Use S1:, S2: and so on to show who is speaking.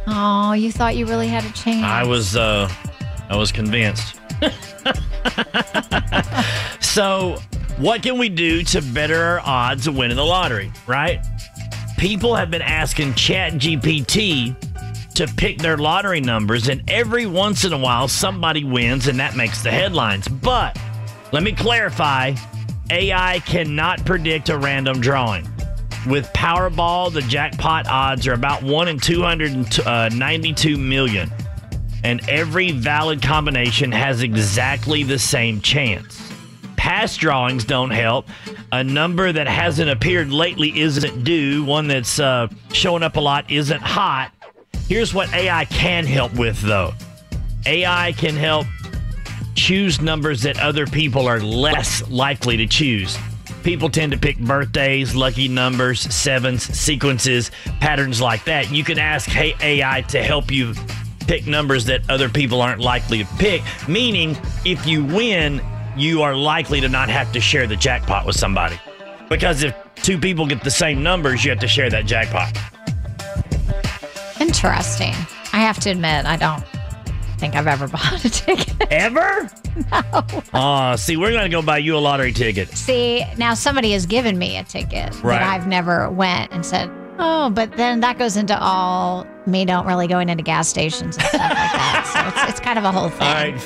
S1: Oh, you thought you really had a chance.
S2: I was convinced. So, what can we do to better our odds of winning the lottery, right? People have been asking ChatGPT to pick their lottery numbers, and every once in a while, somebody wins, and that makes the headlines. But let me clarify, AI cannot predict a random drawing. With Powerball, the jackpot odds are about 1 in 292 million. And every valid combination has exactly the same chance. Past drawings don't help. A number that hasn't appeared lately isn't due. One that's showing up a lot isn't hot. Here's what AI can help with, though. AI can help choose numbers that other people are less likely to choose. People tend to pick birthdays, lucky numbers, sevens, sequences, patterns like that. You can ask AI to help you pick numbers that other people aren't likely to pick, meaning if you win, you are likely to not have to share the jackpot with somebody. Because if two people get the same numbers, you have to share that jackpot.
S1: Interesting. I have to admit, I don't think I've ever bought a ticket.
S2: Ever?
S1: No.
S2: See, we're going to go buy you a lottery ticket.
S1: See, now somebody has given me a ticket
S2: Right.
S1: that I've never went and said, oh, but then that goes into all me don't really going into gas stations and stuff like that. So it's kind of a whole thing.
S2: All right.